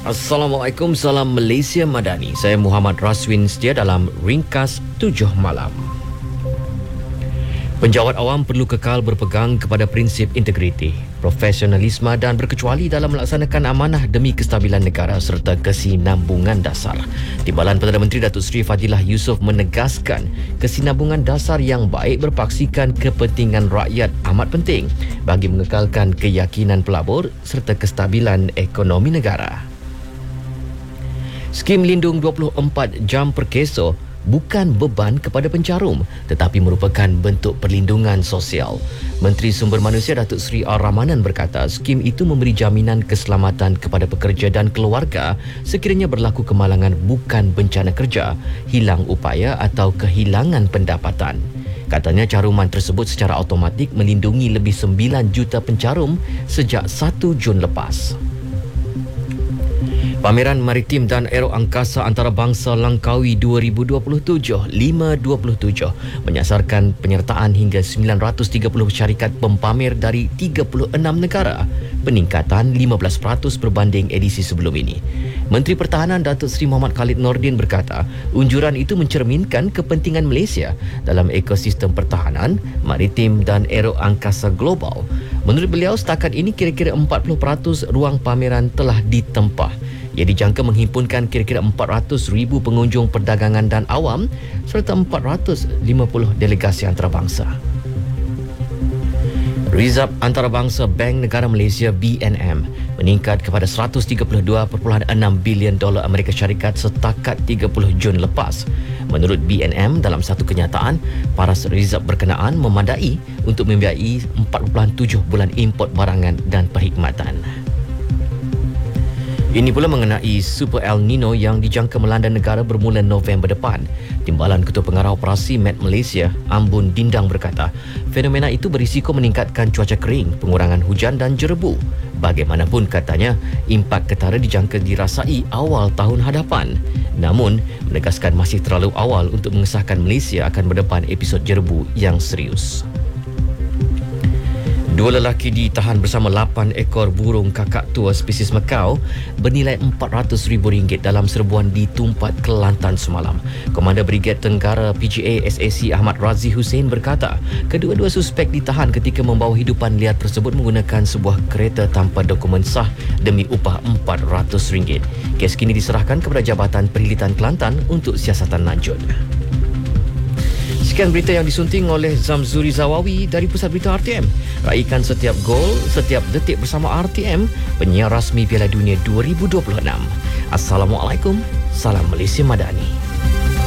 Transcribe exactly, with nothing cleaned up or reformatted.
Assalamualaikum, salam Malaysia Madani. Saya Muhammad Raswin setia dalam Ringkas tujuh Malam. Penjawat awam perlu kekal berpegang kepada prinsip integriti, profesionalisme dan berkecuali dalam melaksanakan amanah demi kestabilan negara serta kesinambungan dasar. Timbalan Perdana Menteri Datuk Seri Fadilah Yusof menegaskan kesinambungan dasar yang baik berpaksikan kepentingan rakyat amat penting bagi mengekalkan keyakinan pelabur serta kestabilan ekonomi negara. Skim Lindung dua puluh empat jam per keso bukan beban kepada pencarum tetapi merupakan bentuk perlindungan sosial. Menteri Sumber Manusia Datuk Seri R. Ramanan berkata skim itu memberi jaminan keselamatan kepada pekerja dan keluarga sekiranya berlaku kemalangan bukan bencana kerja, hilang upaya atau kehilangan pendapatan. Katanya caruman tersebut secara automatik melindungi lebih sembilan juta pencarum sejak satu Jun lepas. Pameran Maritim dan Aero Angkasa Antarabangsa Langkawi dua ribu dua puluh tujuh lima dua puluh tujuh menyasarkan penyertaan hingga sembilan ratus tiga puluh syarikat pempamer dari tiga puluh enam negara, peningkatan lima belas peratus berbanding edisi sebelum ini. Menteri Pertahanan Datuk Seri Muhammad Khalid Nordin berkata, unjuran itu mencerminkan kepentingan Malaysia dalam ekosistem pertahanan, maritim dan aero angkasa global. Menurut beliau, setakat ini kira-kira empat puluh peratus ruang pameran telah ditempah. Ia dijangka menghimpunkan kira-kira empat ratus ribu pengunjung perdagangan dan awam serta empat ratus lima puluh delegasi antarabangsa. Rizab Antarabangsa Bank Negara Malaysia B N M meningkat kepada seratus tiga puluh dua perpuluhan enam bilion dolar Amerika Syarikat setakat tiga puluh Jun lepas. Menurut B N M, dalam satu kenyataan, paras rizab berkenaan memadai untuk membiayai empat perpuluhan tujuh bulan import barangan dan perkhidmatan. Ini pula mengenai Super El Nino yang dijangka melanda negara bermula November depan. Timbalan Ketua Pengarah Operasi Met Malaysia, Ambun Dindang berkata, fenomena itu berisiko meningkatkan cuaca kering, pengurangan hujan dan jerebu. Bagaimanapun katanya, impak ketara dijangka dirasai awal tahun hadapan. Namun, menegaskan masih terlalu awal untuk mengesahkan Malaysia akan berdepan episod jerebu yang serius. Dua lelaki ditahan bersama lapan ekor burung kakak tua spesies Mekau bernilai empat ratus ribu ringgit dalam serbuan di Tumpat, Kelantan semalam. Komander Brigade Tenggara P G A S A C Ahmad Razi Hussein berkata, kedua-dua suspek ditahan ketika membawa hidupan liar tersebut menggunakan sebuah kereta tanpa dokumen sah demi upah empat ratus ringgit. Kes kini diserahkan kepada Jabatan Perilitan Kelantan untuk siasatan lanjut. Sekian berita yang disunting oleh Zamzuri Zawawi dari Pusat Berita R T M. Raikan setiap gol, setiap detik bersama R T M, penyiar rasmi Piala Dunia dua ribu dua puluh enam. Assalamualaikum, salam Malaysia Madani.